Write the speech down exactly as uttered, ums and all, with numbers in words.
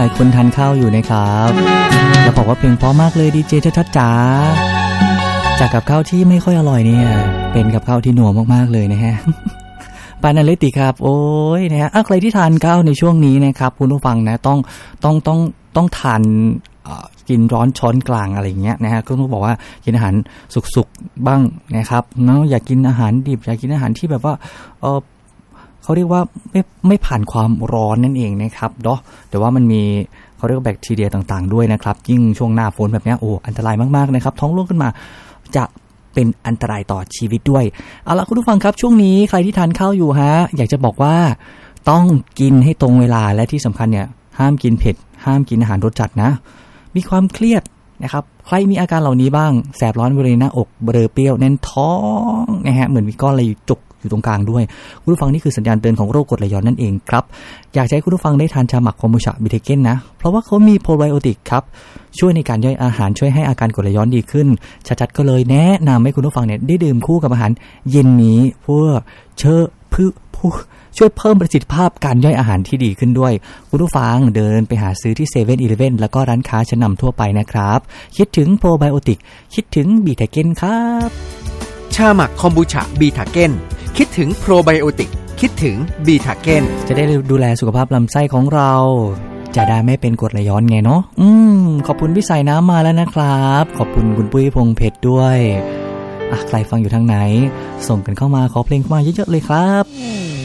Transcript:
หลายคนทานข้าวอยู่นะครับแล้วบอกว่าเพลงเพราะมากเลยดีเจชัดๆจ๋าจากกับข้าวที่ไม่ค่อยอร่อยเนี่ยเป็นกับข้าวที่หนัวมากๆเลยนะฮะปานาเลติครับโอ้ยนะฮะใครที่ทานข้าวในช่วงนี้นะครับคุณผู้ฟังนะต้องต้องต้องต้องทานกินร้อนช้อนกลางอะไรอย่างเงี้ยนะฮะก็ต้องบอกว่ากินอาหารสุกๆบ้างนะครับเนาะอยากกินอาหารดิบอยากกินอาหารที่แบบว่าเออเขาเรียกว่าไม่ไม่ผ่านความร้อนนั่นเองนะครับเนาะแต่ว่ามันมีเขาเรียกว่าแบคทีเรียต่างๆด้วยนะครับยิ่งช่วงหน้าฝนแบบนี้โอ้อันตรายมากๆนะครับท้องร่วงขึ้นมาจะเป็นอันตรายต่อชีวิตด้วยเอาล่ะคุณผู้ฟังครับช่วงนี้ใครที่ทานข้าวอยู่ฮะอยากจะบอกว่าต้องกินให้ตรงเวลาและที่สำคัญเนี่ยห้ามกินเผ็ดห้ามกินอาหารรสจัดนะมีความเครียดนะครับใครมีอาการเหล่านี้บ้างแสบร้อนบริเวณหน้าอกเบลอเปรี้ยวแน่นท้องนะฮะเหมือนมีก้อนอะไรจุกอยู่ตรงกลางด้วยคุณผู้ฟังนี่คือสัญญาณเตือนของโรคกรดไหลย้อนนั่นเองครับอยากให้คุณผู้ฟังได้ทานชาหมักคอมบูชาบิเทเก้นนะเพราะว่าเขามีโปรไบโอติกครับช่วยในการย่อยอาหารช่วยให้อาการกรดไหลย้อนดีขึ้นชัดๆก็เลยแนะนำให้คุณผู้ฟังเนี่ยได้ดื่มคู่กับอาหารเย็นนี้เพื่อเชื่อเพื่อช่วยเพิ่มประสิทธิภาพการย่อยอาหารที่ดีขึ้นด้วยคุณผู้ฟังเดินไปหาซื้อที่เซเว่นอีเลฟเว่นแล้วก็ร้านค้าชั้นนำทั่วไปนะครับคิดถึงโปรไบโอติกคิดถึงบีทาเก้นครับชาหมักคอมบูชาบีทาเก้นคิดถึงโปรไบโอติกคิดถึงบีทาเก้นจะได้ดูแลสุขภาพลำไส้ของเราจะได้ไม่เป็นกรดไหลย้อนไงเนาะอืมขอบคุณพี่สายน้ำมาแล้วนะครับขอบคุณคุณปุ้ยพงเพชรด้วยอ่ะใครฟังอยู่ทางไหนส่งกันเข้ามาขอเพลงเข้ามาเยอะๆเลยครับ